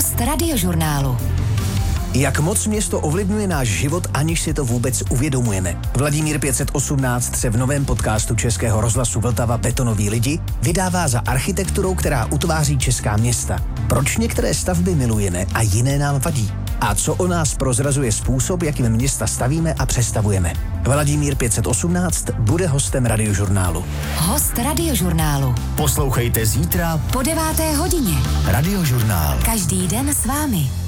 Host Radiožurnálu. Jak moc město ovlivňuje náš život, aniž si to vůbec uvědomujeme. Vladimír 518 se v novém podcastu Českého rozhlasu Vltava Betonoví lidi vydává za architekturou, která utváří česká města. Proč některé stavby milujeme a jiné nám vadí? A co o nás prozrazuje způsob, jakým města stavíme a přestavujeme? Vladimír 518 bude hostem Radiožurnálu. Host Radiožurnálu. Poslouchejte zítra Po 9. hodině. Radiožurnál. Každý den s vámi.